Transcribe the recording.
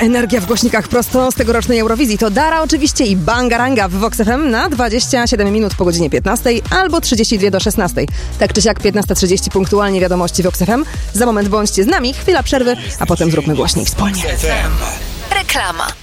energia w głośnikach prosto z tegorocznej Eurowizji. To Dara oczywiście i Bangaranga w Vox FM na 27 minut po godzinie 15 albo 32 do 16. Tak czy siak 15:30 punktualnie wiadomości Vox FM. Za moment bądźcie z nami, chwila przerwy, a potem zróbmy głośniej wspólnie. Reklama.